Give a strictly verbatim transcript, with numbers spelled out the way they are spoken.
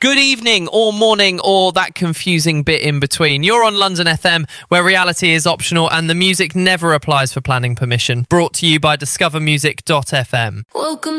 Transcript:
Good evening or morning or that confusing bit in between. You're on London F M, where reality is optional and the music never applies for planning permission. Brought to you by discover music dot f m. Welcome